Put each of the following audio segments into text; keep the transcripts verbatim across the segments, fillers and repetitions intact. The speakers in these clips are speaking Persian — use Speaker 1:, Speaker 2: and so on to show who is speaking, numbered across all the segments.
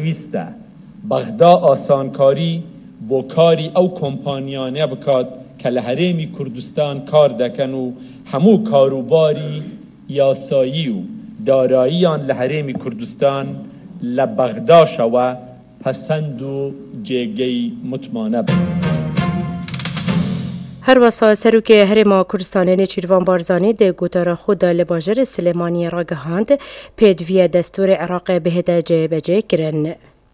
Speaker 1: ویسته بغدا آسانکاری بو کاری او کمپانیانه بکات که لحرمی کردستان کار دکن و همو کاروباری یاسایی و داراییان لحرمی کردستان لبغدا شوه پسند و جێگەی متمانە بن.
Speaker 2: هەروەسا سەرۆکی هەرێما کوردستانی نێچیروان بارزانی دە گوتارە خۆدا لە باژێرە سلێمانی ڕاگەهاند پێدڤیە دەستوری عێراقی بەهێدا جێبەجێکردن.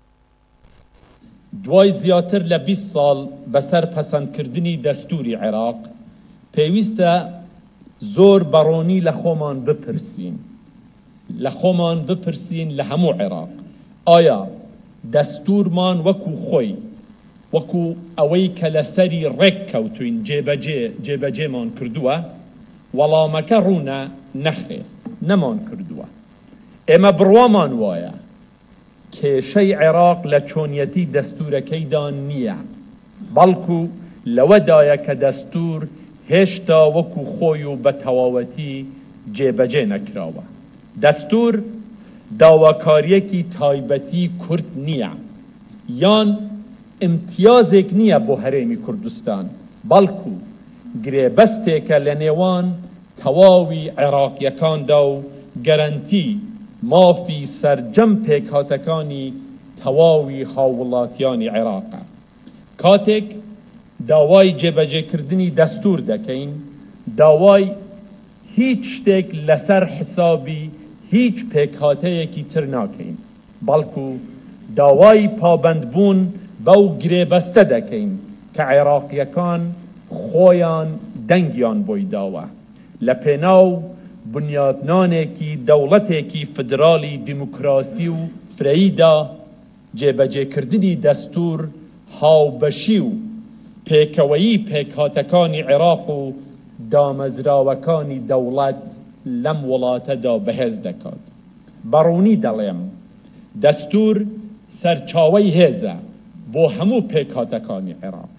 Speaker 1: دوای زیاتر لە بیست ساڵ بەسەر پەسەندکردنی دەستوری عێراق پێویستە زۆر بەڕۆنی لە خۆمان بپرسین لە خۆمان بپرسین لە هەموو عێراق ئایا دەستورمان وەکو خۆی وەکو ئەوەی کە لەسەری ڕێک کەوتوین جێبەجێ جێبەجێمان کردووە وەڵامەکە ڕوونە نەخێ نەمان کردووە ئێمە بڕوامان وایە کێشەی عێراق لە چۆنیەتی دەستورەکەیدا نییە بەڵکو لەوەدایە کە دەستور هێشتا وەکو خۆی و بە تەواوەتی جێبەجێ نەکراوە دەستور داواکاریەکی تایبەتی کورد نییە یان امتیازێک نییە بۆ هەرێمی کوردستان بەڵکو گرێبەستێکە لە نێوان تەواوی عێراقیەکاندا و گەرەنتی مافی سەرجەم پێکهاتەکانی تەواوی هاوڵاتیانی عێراقە کاتێک داوای جێبەجێکردنی دەستور دەکەین داوای هیچ شتێک لەسەر حسابی هیچ پێکهاتەیەکی تر ناکەین بەڵکو داوای پابەندبوون بەو گرێبەستە دەکەین کە عێراقیەکان خۆیان دەنگیان بۆی داوە لە پێناو بنیادنانێکی دەوڵەتێکی فدرالی دیموکراسی و فرەییدا جێبەجێکردنی دەستور هاوبەشی و پێکەوەیی پێکهاتەکانی عێراق و دامەزراوەکانی دەوڵەت لەم وڵاتەدا بەهێز دەکات بەڕوونی دەڵێم دەستور سەرچاوەی هێزە بۆ هەموو پێکهاتەکانی عێراق.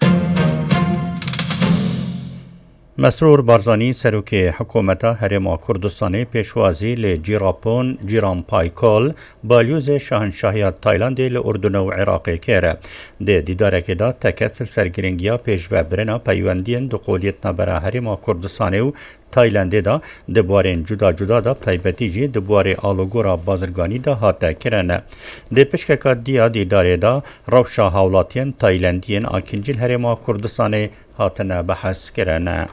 Speaker 3: مسرور بارزانی سروکی حکومت هرما کردستانی پیشوازی ل جیراپون جیران پایکال بالیوز شاهنشاهی تایلند ل اردن و عراق کره ده دیدار که دا تکسل سرگرنگیا پیش و برنا پیوندین دقولیت نبرا هرما کردستانی و تایلند دا دبوارین جدا جدا دا تایبتی جی دبوار آلوگورا بازرگانی دا هاته کرنه ده پشککا دیا دیدار دا روشا حولاتین تایلندین آکنجیل هرما کردستانی هاتنه بحث کرنه.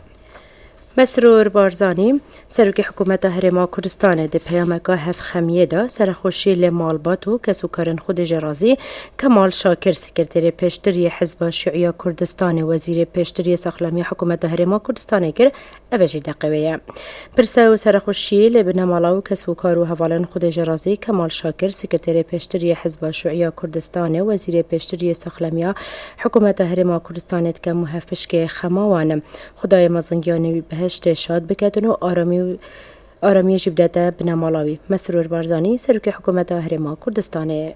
Speaker 2: مسرور بارزانی سروکی حکومت هرما کردستان ده پیامکا هف خمیه دا سرخوشی لمالبات و کسوکارن خود جرازی کمال شاکر سکرتری پیشتری حزب شیعی کردستان وزیر پیشتری ساخلامی حکومت هرما کردستان گر اوجی دقیقه پرسه و سرخوشی لبنمالا و کسوکار و حوالن خود جرازی کمال شاکر سکرتری پیشتری حزب شیعی کردستان وزیر پیشتری ساخلامی حکومت هرما کردستان که محف پشک خماوان خدای مزنگیانی بهشت شاد بکدن و آرامی و آرامی جبدت بنمالاوی مسرور بارزانی سروک حکومت هرما کردستان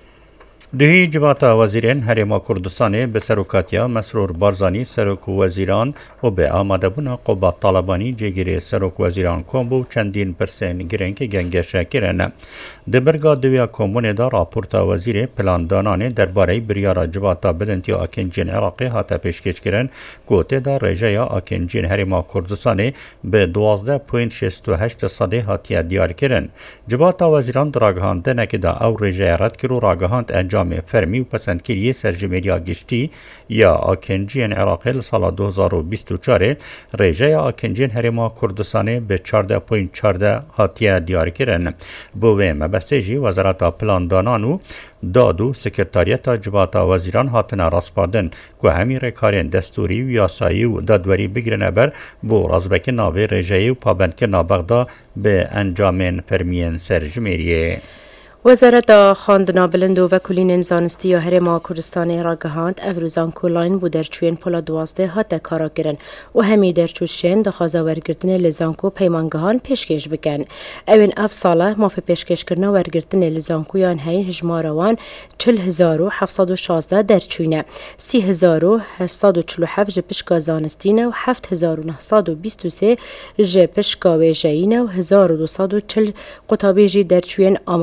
Speaker 3: دهی جماعت وزیران هرما کردستان به سروکاتیا مسرور بارزانی سروک وزیران و به آماده بنا قوبا طالبانی جگیری سروک وزیران کومبو چندین پرسن گرنگ گنگش کرنه دبرگا دویا کومون دا راپورت وزیر پلاندانان درباره بریارا جماعت بدنتی آکنجین عراقی هاته پیشکش کرن گوته دا رژه آکنجین هرما کردستان به دوازده پوینت شست و هشت صده هاتیه دیار کرن جماعت وزیران دراگهاندنه که دا او رژه رد کرو راگهاند انجام فرمی و پسندگیری سرجمهری گشتی یا آکنجین عراقی لسال دو هزار و بیست و چهار رژه آکنجین هرما کردستان به چهارده پوینت چهارده هاتیه دیار کرن بوه مبستیجی وزارت پلاندانان و داد و سکرتاریت جماعت وزیران هاتن راسپاردن که همی رکارین دستوری و یاسایی و دادوری بگرنه بر بو رازبک ناوی رژه و پابند نابغدا به انجام فرمین سرجمهریه.
Speaker 2: وزارت خواندنا بلند و وکولین زانستی و هرما کردستان راگهاند افروزان کولاین بو درچوین پلا دوازده هات کارا گرن و همی درچوشین دخوازا ورگردن لزانکو پیمانگهان پیشکش بکن. اوین اف ساله ماف پیشکش کرنا ورگردن لزانکو یان هین هجماروان چل هزار و هفتصد و شازده درچوینه سی هزار و هشتصد و چلو هفت جپشکا زانستینه و هفت هزار و نهصد و بیست و سه جپشکا ویجینه و هزار و دوصد و چل قطابی جی درچوین آماده و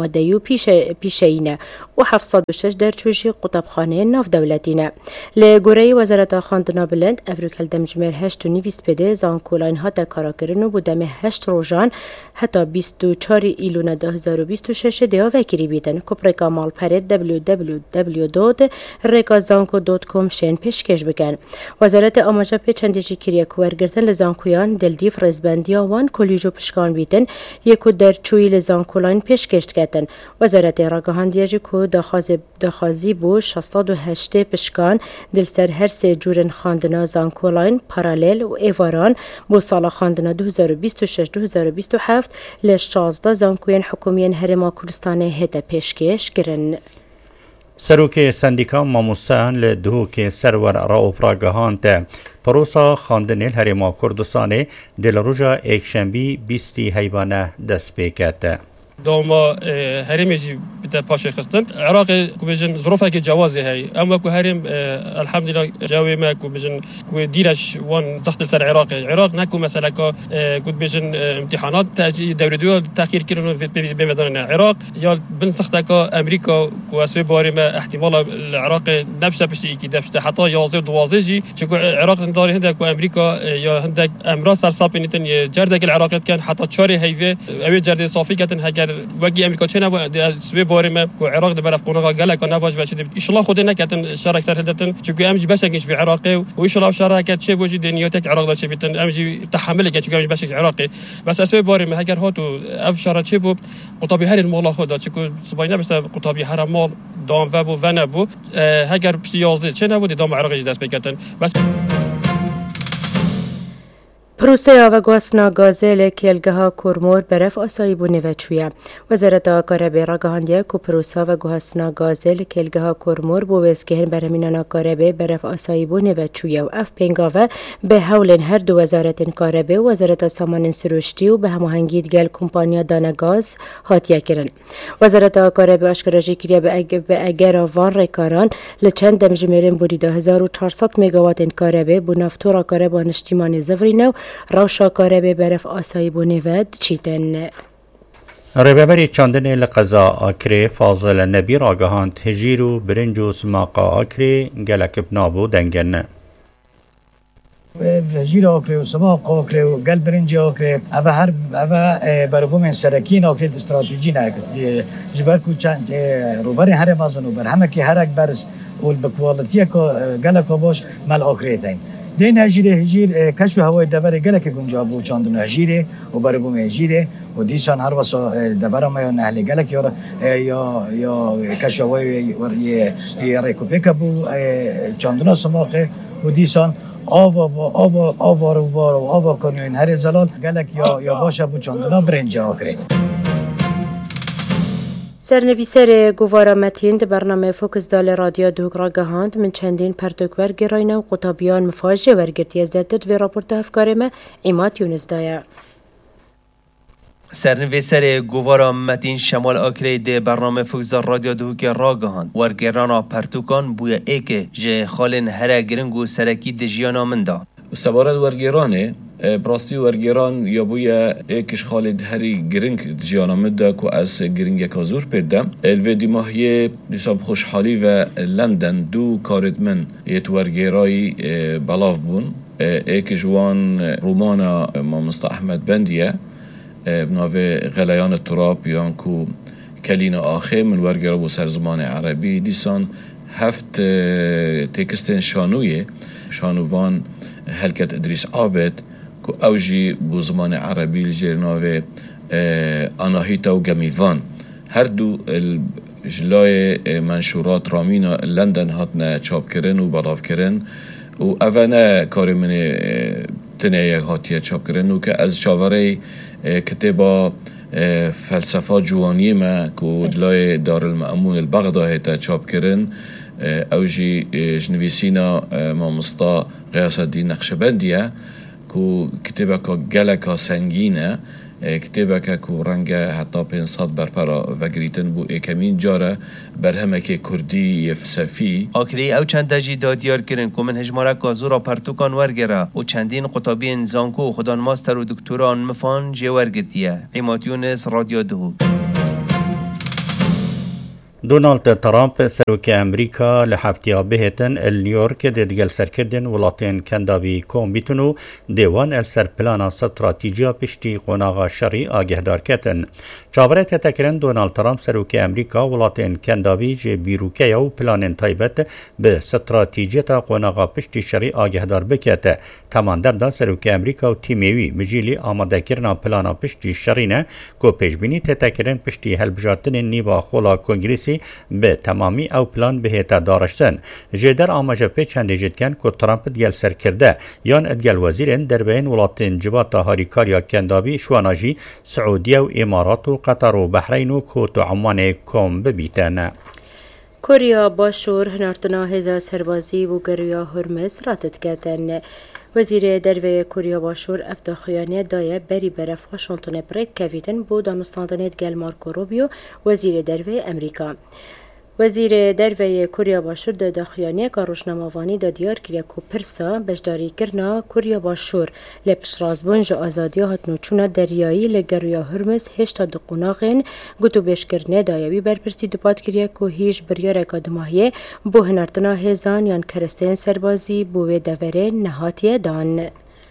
Speaker 2: پیش پیشینه و هفتصد و شش درچوشی قطبخانه ناف دولتینه. لگوره وزارت خواندنا بلند افریکل دمجمر هشت و نیویست پده زانکولاین ها تکارا کرن و بودم هشت روزان حتی بیست و چهار ایلون دو هزار و بیست و شش دیا وکری بیتن. کپرکا مال پرد دبلیو دبلیو دبلیو دات رکازانکو دات کام شین پیشکش بکن. وزارت آماجا پی چندیجی کریه کوارگرتن لزانکویان دلدیف رزبندیا وان کلیجو پشکان بیتن یکو در چوی لزانکولاین پیشکشت کتن. وزارت راگهاندیه جی کو دخازی دخازی بو شصت و هشت پشکان دل سر هر سه جورن خواندنا زانکولاین پارالیل و ایواران بو سال خواندنا دو هزار و بیست و شش دو هزار و بیست و هفت لش شازده زانکوین حکومین هرما کردستان هده پیشکش کرن.
Speaker 3: سروک سندیکا ماموسان لدهوک سرور را افراگهان ته پروسا خواندن هرما کردستان دل روژا اکشنبی بیستی حیوانه دست پیکت.
Speaker 4: دوما هرمجي بتا باشا خستن عراق كوبجن ظروفها كجوازي هاي اما كو هرم الحمد لله جاوي ما كوبجن كو ديرش وان زخت سر العراق العراق ناكو مثلا كو كوبجن امتحانات دوري دول تاخير كيرن في بمدن العراق يا بن سختك امريكا كو اسوي باري ما احتمال العراق نفس بشي كي دبش حتى يازي دوازجي شكو العراق ندار هندك امريكا يا هندك امراض سر صابنتن جردك العراق كان حتى تشاري هيفي اوي جرد صافي كتن هاجر وقتی امریکا چه نبود سوی باری ما کو عراق ده برف قناقا گله کنه باش بچه ان شاء الله خود نکتن شرک سر هدتن چون امجی بشکش في عراقی و ان شاء الله شرکت چه بوجی دنیاتک عراق داشته بیتن امجی تحمل که چون امجی بشک عراقی بس اسوی باری ما اگر هاتو اف شرک چه بو قطبی هر المال خود چون سباینا بس قطبی هر مال دام و بو و نبو اگر یازده چه نبود دام عراقی دست بکتن بس
Speaker 2: پروسه آوگواسنا گازل کلگها کرمور برف آسایی بونه و چویه. وزارت آکاره به راگهاندیه که پروسه آوگواسنا گازل کلگها کرمور بو وزگهن برمینان آکاره به برف آسایی بونه و چویه و اف پینگاوه به حول هر دو وزارت کاره به وزارت سامان سروشتی و به هماهنگید گل کمپانیا دانگاز هاتیه کرن. وزارت آکاره به اشکراجی کریه به اگر وان رکاران لچند دمجمرین بوری ده هزار و چهارصد مگاوات کاره به بو نفتور آکاره با نشتیمان زفرینو روشا کاره به برف آسایی بونه ود چیتن.
Speaker 3: ربابری چاندن لقضا آکری فاضل نبی راگهاند هجیر و برنج و سماقا آکری گلک بنابو دنگن.
Speaker 5: هجیر آکری و سماقا آکری و گل برنج آکری اوه هر اوه برگوم سرکین آکری استراتیجی نکرد. جبر کو چند روبری هر مازن و بر همه که هر اک برز اول بکوالتی که گلک باش مال آکری تین. دین هجیر هجیر کشف هوای دبر گله که گنجا بو چاندن هجیره و برگوم هجیره و دیسان هر واسه دبر ما یا نهل گله که یا یا کشف هوای وری ریکوپیک بو چاندن سماقه و دیسان آوا آوا آوا رو بار و آوا کنین هر زلال گله یا یا باشه بو چاندن برنج آخره.
Speaker 2: سرنویسر گوارا متین ده برنامه فوکس دال رادیو دوگ را گهاند من چندین پرتوکور گراینا و قطابیان مفاجه ورگرتی از دتت و راپورت افکار ما ایمات یونس دایا.
Speaker 6: سرنویسر گوارا متین شمال آکری ده برنامه فوکس دال رادیو دوگ را گهاند ورگرانا پرتوکان بویا ایک جه خالن هر گرنگ و سرکی دجیانا من دا.
Speaker 7: سوارد ورگرانه براستی ورگران یا بویا ایکش خالد هری گرنگ جیانا مده که از گرنگ کازور پیدم الویدی ماهی نساب خوشحالی و لندن دو کاردمن یت ورگرایی بلاف بون ایکش وان رومانا مامستا احمد بندیه بناوه غلیان التراب یان کو کلین آخه من ورگرا بو سرزمان عربی دیسان هفت تکستین شانویه شانوان هلکت ادریس عابد که اوجی بو زمان عربی لجرناوه آناهیتا و گمیوان هر دو جلای منشورات رامین لندن هاتنا چاپ کرن و بلاف کرن و اوانه کاری من تنیه هاتیه چاپ کرن و که از چاوره کتبا فلسفه جوانی ما که جلای دارالمأمون البغداد چاپ کرن اوجی جنویسینا مامستا قیاس الدین نقشبندیه که کتبه که گلکا سنگینه کتبه که که رنگ حتی پینصد برپرا وگریتن بو ایکمین جاره بر همه که کردی یفسفی
Speaker 6: آکری او چند دجی دادیار کرن که من هجماره کازورا پرتوکان ورگره و چندین قطابی انزانکو و خودان ماستر و دکتوران مفان جه ورگتیه ایمات یونس رادیو دهو
Speaker 3: دونالد ترامپ سروک امریکا لحفتیا بهتن النيويورك ديدگل سرکردن ولاتین کنداوی کوم بیتونو دیوان السر پلانا استراتیجیا پشتی قناغا شری آگهدار کتن. چابرت تکرن دونالد ترامپ سروک امریکا ولاتین کنداوی جه بیروکه و پلان تایبت به استراتیجیتا قناغا پشتی شری آگهدار بکته. تمام دا سروک امریکا و تیمیوی مجیلی آماده کرنا پلانا پشتی شرینه کو پیشبینی تکرن پشتی هلبجاتن نیوا خولا کنگریسی به تمامی او پلان بهتا دارشتن. جدر آماجه پی چنده جدکن که ترامپ دیل سر کرده یان ادگل وزیرین در بین ولاتین جباتا هاریکاریا کندابی شواناجی سعودیه و امارات و قطر و بحرین و کوت و عمان کوم ببیتن.
Speaker 2: کوریا باشور هنارتنا هزا سربازی و گرویا هرمز راتت کتن. وزیر دروی کوریا باشور افتخاریانه دایه بری برف واشنطن بریک کویتن بو دانستاندنیت گل مارکو روبیو وزیر دروی امریکا. وزیر دروی کوریا باشور د داخیانه کاروشناموانی د دیار کریا کو پرسا بجداری کرنا کوریا باشور لپش رازبون ج آزادی هاتنو چونا دریایی لگرویا هرمز هشتا دقوناغین گوتو بشکرنه دایوی برپرسی دوپات کریا کو هیچ بریار اکادماهیه بو هنارتنا هزان یان کرستین سربازی بو دوره نهاتیه دان.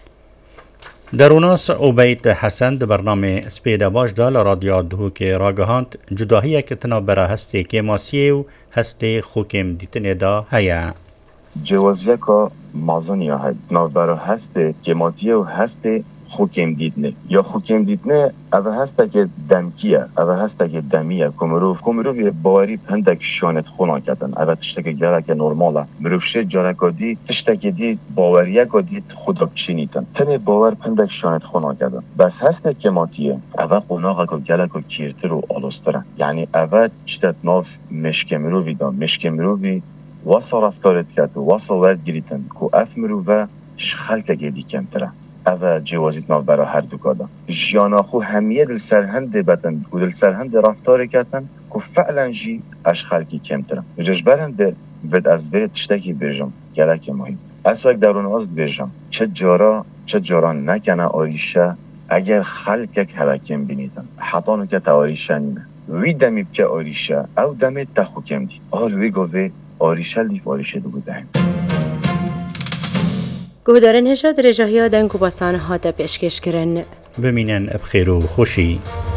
Speaker 3: دروناس عبید حسن در برنامه سپیده باش دا لرادیو دهو که راگهاند جداهیه که تنا برا هسته که ماسیه و هسته خوکم دیتنه دا هیا.
Speaker 8: جوازیه که مازانیه های تنا برا هسته که ماسیه و هسته خوکم دیدنه یا خوکم دیدنه اوه هسته که دمکیه اوه هسته که دمیه کمروف کمروف باوری پندک شانت خونا کتن اوه تشته که گره که نرماله مروفشه جاره که دی تشته که دی باوریه که دی خدا بچینیتن تنه باور پندک شانت خونا کتن بس هسته که ماتیه اوه قناغه که گله که کیرتر و آلوستره یعنی اوه چتت ناف مشک مروفی دا مشک مروفی واسا رفتارت کت و واسا ورد گریتن که اف مروفه شخلک که دی کمتره اوه جوازیت ناو برای هر دو کادا جیانا خو همیه دل سرهند بدن و دل سرهند رفتار کتن که فعلا جی اش خلکی کمترم جش برنده ود از برد تشتکی بیجم گلک مهم اصلاک درون از بیجم چه جارا چه جارا نکنه آریشه اگر خلکک حرکم بینیدن حطانو که تا آریشه نیمه وی دمیب که آریشه او دمید تخو کم دی آل وی گوه آریشه لیف آریشه دو بودهیم
Speaker 2: گهدارن هجاد رجاهی دنگ و باسان هاته پیشکش کرن
Speaker 3: بمینن بخیر و خوشی.